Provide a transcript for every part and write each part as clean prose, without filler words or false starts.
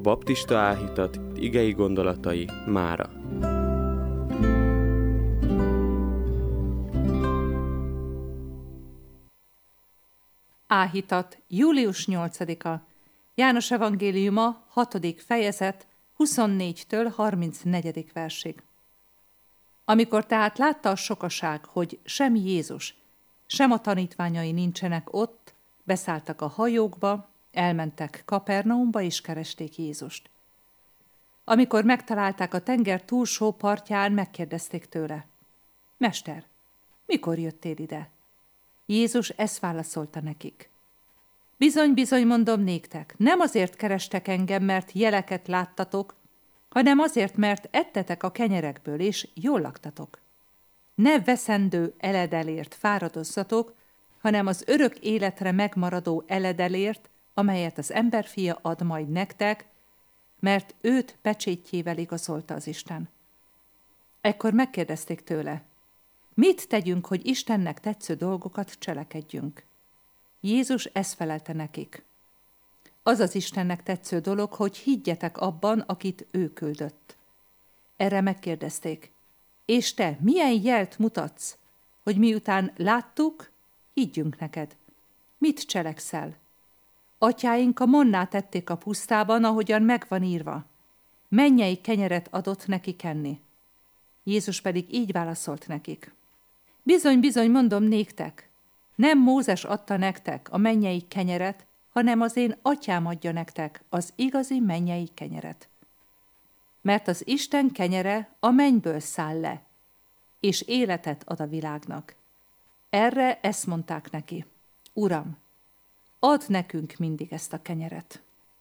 baptista áhítat igei gondolatai mára. Áhítat, július 8-a. János evangéliuma, 6. fejezet, 24-től 34. versig. Amikor tehát látta a sokaság, hogy sem Jézus, sem a tanítványai nincsenek ott, beszálltak a hajókba, elmentek Kapernaumba és keresték Jézust. Amikor megtalálták a tenger túlsó partján, megkérdezték tőle: Mester, mikor jöttél ide? Jézus ezt válaszolta nekik: Bizony, bizony mondom néktek, nem azért kerestek engem, mert jeleket láttatok, hanem azért, mert ettetek a kenyerekből, és jól laktatok. Ne veszendő eledelért fáradozzatok, hanem az örök életre megmaradó eledelért, amelyet az emberfia ad majd nektek, mert őt pecsétjével igazolta az Isten. Ekkor megkérdezték tőle: Mit tegyünk, hogy Istennek tetsző dolgokat cselekedjünk? Jézus ezt felelte nekik: Az az Istennek tetsző dolog, hogy higgyetek abban, akit ő küldött. Erre megkérdezték: És te milyen jelt mutatsz, hogy miután láttuk, higgyünk neked? Mit cselekszel? Atyáink a mannát ették a pusztában, ahogyan megvan írva. Mennyei kenyeret adott nekik enni. Jézus pedig így válaszolt nekik: Bizony, bizony mondom néktek, nem Mózes adta nektek a mennyei kenyeret, hanem az én atyám adja nektek az igazi mennyei kenyeret. Mert az Isten kenyere a mennyből száll le, és életet ad a világnak. Erre ezt mondták neki: Uram, add nekünk mindig ezt a kenyeret.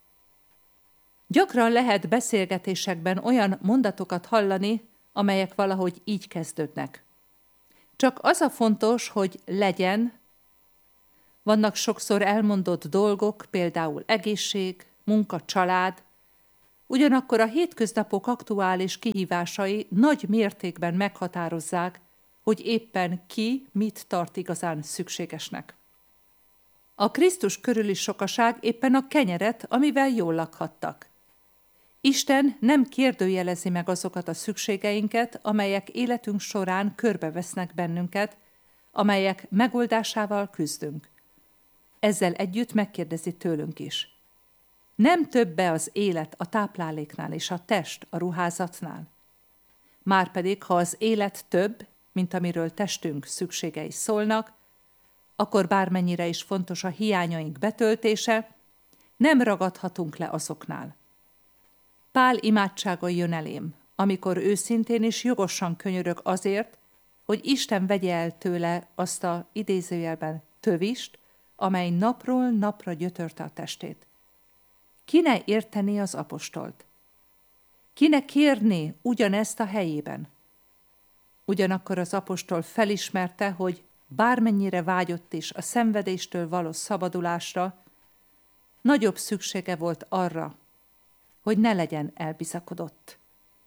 Gyakran lehet beszélgetésekben olyan mondatokat hallani, amelyek valahogy így kezdődnek. Csak az a fontos, hogy legyen. Vannak sokszor elmondott dolgok, például egészség, munka, család. Ugyanakkor a hétköznapok aktuális kihívásai nagy mértékben meghatározzák, hogy éppen ki mit tart igazán szükségesnek. A Krisztus körüli sokaság éppen a kenyeret, amivel jól lakhattak. Isten nem kérdőjelezi meg azokat a szükségeinket, amelyek életünk során körbevesznek bennünket, amelyek megoldásával küzdünk. Ezzel együtt megkérdezi tőlünk is: Nem többe az élet a tápláléknál és a test a ruházatnál? Márpedig, ha az élet több, mint amiről testünk szükségei szólnak, akkor bármennyire is fontos a hiányaink betöltése, nem ragadhatunk le azoknál. Pál imádsága jön elém, amikor őszintén és jogosan könyörög azért, hogy Isten vegye el tőle azt a idézőjelben tövist, amely napról napra gyötörte a testét. Ki ne értené az apostolt? Ki ne kérné ugyanezt a helyében? Ugyanakkor az apostol felismerte, hogy bármennyire vágyott is a szenvedéstől való szabadulásra, nagyobb szüksége volt arra, hogy ne legyen elbizakodott.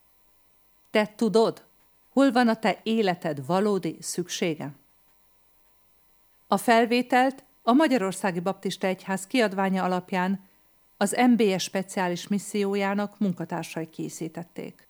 Te tudod, hol van a te életed valódi szüksége? A felvételt a Magyarországi Baptista Egyház kiadványa alapján az MBS speciális missziójának munkatársai készítették.